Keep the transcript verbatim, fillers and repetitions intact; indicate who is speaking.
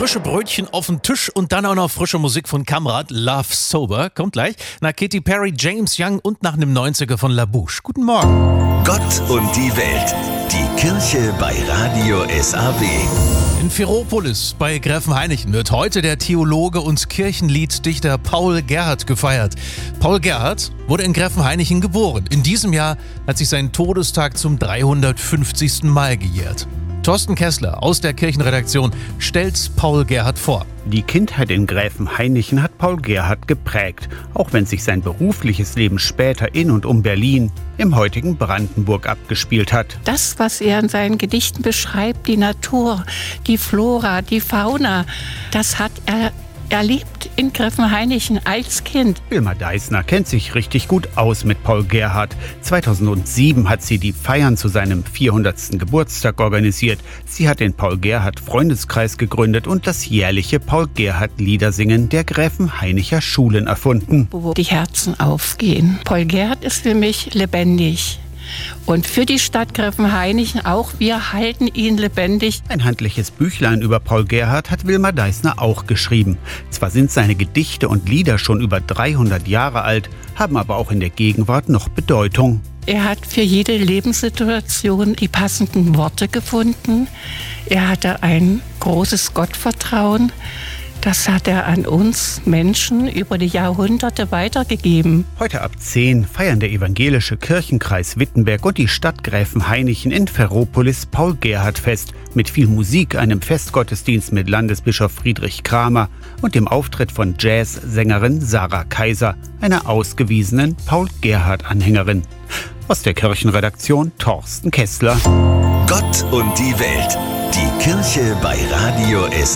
Speaker 1: Frische Brötchen auf den Tisch und dann auch noch frische Musik von Kamrat. Love Sober kommt gleich. Nach Katy Perry, James Young und nach einem neunziger von La Bouche. Guten Morgen.
Speaker 2: Gott und die Welt. Die Kirche bei Radio S A W.
Speaker 1: In Ferropolis bei Gräfenhainichen wird heute der Theologe und Kirchenlieddichter Paul Gerhardt gefeiert. Paul Gerhardt wurde in Gräfenhainichen geboren. In diesem Jahr hat sich sein Todestag zum dreihundertfünfzigsten Mal gejährt. Thorsten Kessler aus der Kirchenredaktion stellt Paul Gerhardt vor.
Speaker 3: Die Kindheit in Gräfenhainichen hat Paul Gerhardt geprägt, auch wenn sich sein berufliches Leben später in und um Berlin, im heutigen Brandenburg, abgespielt hat.
Speaker 4: Das, was er in seinen Gedichten beschreibt, die Natur, die Flora, die Fauna, das hat er erlebt in Gräfenhainichen als Kind.
Speaker 3: Wilma Deissner kennt sich richtig gut aus mit Paul Gerhardt. zweitausendsieben hat sie die Feiern zu seinem vierhundertsten Geburtstag organisiert. Sie hat den Paul Gerhardt Freundeskreis gegründet und das jährliche Paul Gerhardt Liedersingen der Gräfenhainicher Schulen erfunden.
Speaker 4: Wo die Herzen aufgehen. Paul Gerhardt ist für mich lebendig. Und für die Stadt Gräfenhainichen auch, wir halten ihn lebendig.
Speaker 3: Ein handliches Büchlein über Paul Gerhardt hat Wilma Deissner auch geschrieben. Zwar sind seine Gedichte und Lieder schon über dreihundert Jahre alt, haben aber auch in der Gegenwart noch Bedeutung.
Speaker 4: Er hat für jede Lebenssituation die passenden Worte gefunden. Er hatte ein großes Gottvertrauen. Das hat er an uns Menschen über die Jahrhunderte weitergegeben.
Speaker 3: Heute ab zehn feiern der evangelische Kirchenkreis Wittenberg und die Stadt Gräfenhainichen in Ferropolis Paul Gerhardt Fest. Mit viel Musik, einem Festgottesdienst mit Landesbischof Friedrich Kramer und dem Auftritt von Jazzsängerin Sarah Kaiser, einer ausgewiesenen Paul Gerhardt-Anhängerin. Aus der Kirchenredaktion Thorsten Kessler.
Speaker 2: Gott und die Welt. Die Kirche bei Radio S A W.